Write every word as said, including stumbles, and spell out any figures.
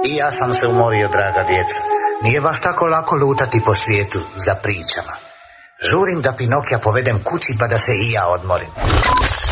I ja sam se umorio, draga djeca. Nije baš tako lako lutati po svijetu za pričama. Žurim da Pinokija povedem kući pa da se i ja odmorim.